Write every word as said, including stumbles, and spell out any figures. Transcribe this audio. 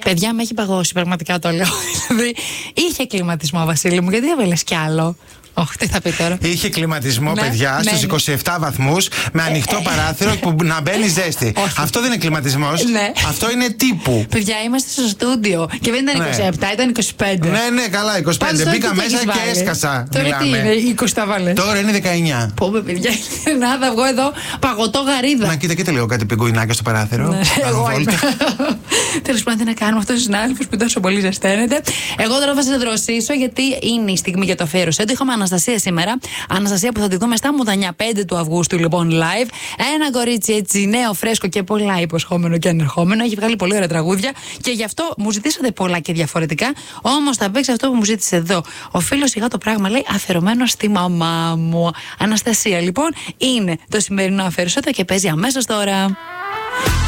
Παιδιά, με έχει παγώσει, πραγματικά το λέω. Δηλαδή, είχε κλιματισμό, Βασίλη μου, γιατί έβαλε κι άλλο. Όχι, τι θα πει τώρα. Είχε κλιματισμό, ναι, παιδιά, ναι, στους ναι. είκοσι επτά βαθμούς με ανοιχτό παράθυρο που να μπαίνει ζέστη. Όχι. Αυτό δεν είναι κλιματισμός. Ναι. Αυτό είναι τύπου. Παιδιά, είμαστε στο στούντιο. Και δεν ήταν ναι. είκοσι επτά, ήταν είκοσι πέντε. Ναι, ναι, καλά, είκοσι πέντε. Πάντως, μπήκα μέσα και βάλει. έσκασα. Τώρα μιλάμε. τι είναι, είκοσι τα βάλε. Τώρα είναι δεκαεννιά. Πω, παιδιά, να θα βγω εδώ παγωτό γαρίδα. Να κοίτα, κοίτα λίγο κάτι πιγκουινάκια στο παράθυρο. Ναι, εγώ είμαι. Τέλος πάντων, τι να κάνουμε, αυτό ο συνάδελφος που τόσο πολύ ζεσταίνεται. Εγώ τώρα θα σα δροσίσω, γιατί είναι η στιγμή για το αφιέρωσέ του. Είχαμε Αναστασία σήμερα. Αναστασία που θα τη δούμε στα Μουδανιά πέντε του Αυγούστου, λοιπόν, live. Ένα κορίτσι έτσι νέο, φρέσκο και πολλά υποσχόμενο και ανερχόμενο. Έχει βγάλει πολύ ωραία τραγούδια και γι' αυτό μου ζητήσατε πολλά και διαφορετικά. Όμως θα παίξει αυτό που μου ζήτησε εδώ. Ο φίλος σιγά το πράγμα λέει αφιερωμένο στη μαμά μου. Αναστασία, λοιπόν, είναι το σημερινό αφιέρωσέ του και παίζει αμέσως τώρα.